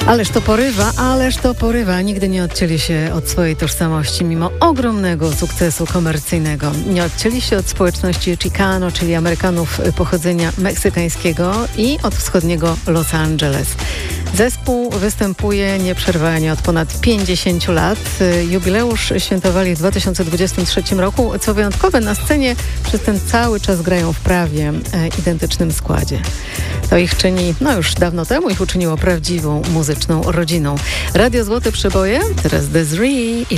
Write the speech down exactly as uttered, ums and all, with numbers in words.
Ależ to porywa, ależ to porywa. Nigdy nie odcięli się od swojej tożsamości, mimo ogromnego sukcesu komercyjnego. Nie odcięli się od społeczności Chicano, czyli Amerykanów pochodzenia meksykańskiego i od wschodniego Los Angeles. Zespół występuje nieprzerwanie od ponad pięćdziesięciu lat. Jubileusz świętowali w dwa tysiące dwudziestym trzecim roku. Co wyjątkowe, na scenie przez ten cały czas grają w prawie e, identycznym składzie. To ich czyni, no już dawno temu ich uczyniło prawdziwą muzyczną rodziną. Radio Złote Przeboje, teraz Desiree i